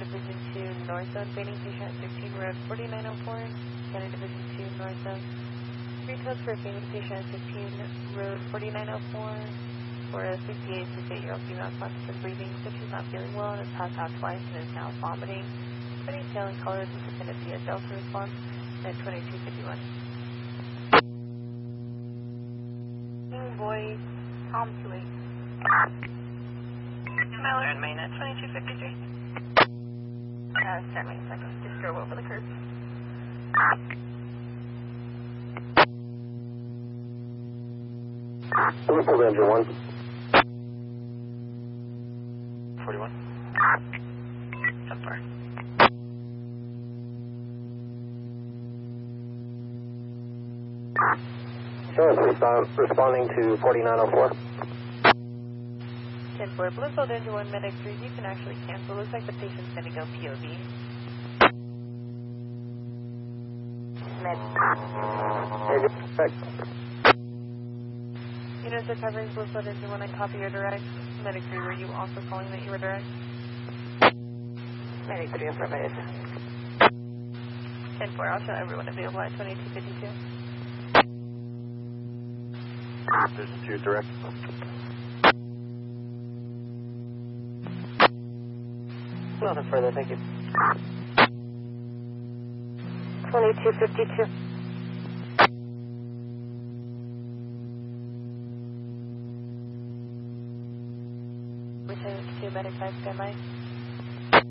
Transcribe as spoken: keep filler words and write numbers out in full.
Division two, North Zone, fading patient at fifteen, road forty-nine oh four, Canada Division two, North Zone. Three codes for fading patient at fifteen, road forty-nine oh four, for a sixty-eight to eight-year-old female conscious and breathing, so she's not feeling well and has passed out twice and is now vomiting. Putting tail and colors and dependency at Delta response at twenty-two fifty-one. New boy, Tom two eight. Miller and Main at twenty-two fifty-three. Uh, start main second. Just drove over the curb. Liverpool Ranger one. forty-one. So far. Sheriff respond, responding to forty-nine oh four. ten four, Bluefield Ranger one, Medic three, you can actually cancel. Looks like the patient's going to go P O V. Med. Units are covering Bluefield Ranger one, I copy your direct. Medic three, were you also calling that you were direct? Medic three, affirmative. ten four, I'll show everyone available at twenty-two fifty-two. Division two, direct. Nothing further, thank you. twenty-two fifty-two.